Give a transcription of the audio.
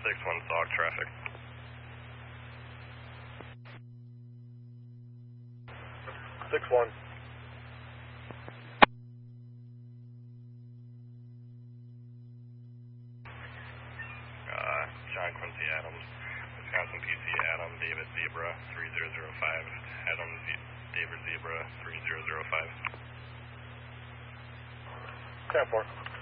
6-1 Sauk traffic. 6-1. John Quincy Adams, Wisconsin PC Adam David Zebra 3005, Adam David Zebra 3005. 10-4.